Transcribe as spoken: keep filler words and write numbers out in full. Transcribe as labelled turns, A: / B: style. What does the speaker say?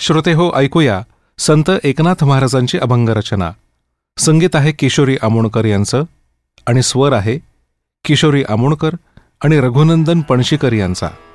A: श्रोते हो, ऐकूया संत एकनाथ महाराजांची अभंग रचना. संगीत आहे किशोरी आमोणकर यांचं आणि स्वर आहे किशोरी आमोणकर आणि रघुनंदन पणशीकर यांचा.